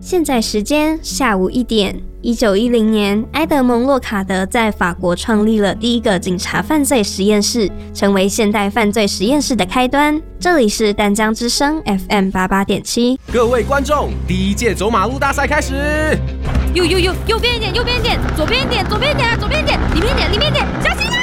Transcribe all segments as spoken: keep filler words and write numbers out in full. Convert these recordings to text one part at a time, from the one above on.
现在时间下午一点。一九一零年，埃德蒙·洛卡德在法国创立了第一个警察犯罪实验室，成为现代犯罪实验室的开端。这里是淡江之声 F M 八八点七。 各位观众，第一届走马路大赛开始。 右右右，右边一点，右边一点，左边一点，左边一点啊，左边一点，里面一点，里面一点，小心啊！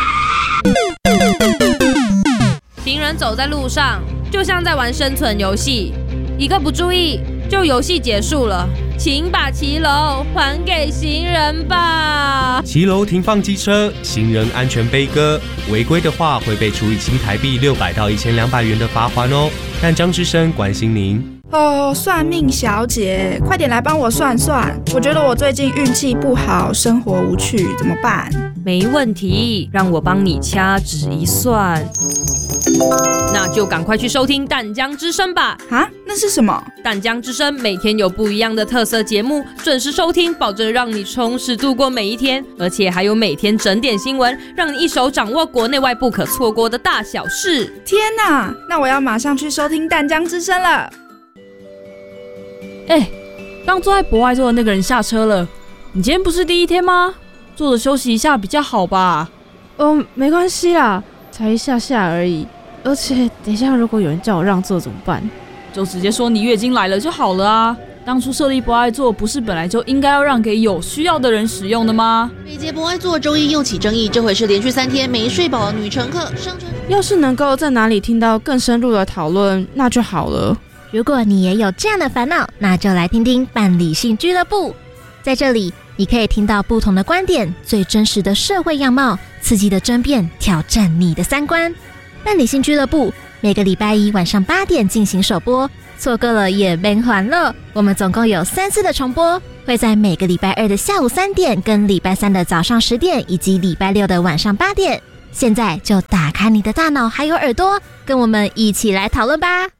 行人走在路上，就像在玩生存游戏，一个不注意，就游戏结束了。请把骑楼还给行人吧。 骑楼停放机车，行人安全悲歌，违规的话会被处以新台币六百到一千两百元的罚锾哦。淡江之声关心您。 哦，算命小姐，快点来帮我算算。我觉得我最近运气不好，生活无趣，怎么办？ 没问题，让我帮你掐指一算。那就赶快去收听淡江之声吧。 啊，那是什么？ 淡江之声每天有不一样的特色节目，准时收听，保证让你充实度过每一天。而且还有每天整点新闻，让你一手掌握国内外不可错过的大小事。 天哪，那我要马上去收听淡江之声了。 哎，刚坐在博爱座的那个人下车了。你今天不是第一天吗？坐着休息一下比较好吧？ 哦，没关系啦，才一下下而已。而且等一下如果有人叫我让座怎么办？ 就直接说你月经来了就好了啊。当初设立博爱座不是本来就应该要让给有需要的人使用的吗？ 北捷博爱座周一又起争议，这回是连续三天没睡饱的女乘客上车。 要是能够在哪里听到更深入的讨论，那就好了。 如果你也有这样的烦恼，那就来听听伴理性俱乐部。在这里，你可以听到不同的观点，最真实的社会样貌，刺激的争辩，挑战你的三观。伴理性俱乐部每个礼拜一晚上八点进行首播，错过了也别还了。我们总共有三次的重播，会在每个礼拜二的下午三点、跟礼拜三的早上十点以及礼拜六的晚上八点。现在就打开你的大脑还有耳朵，跟我们一起来讨论吧。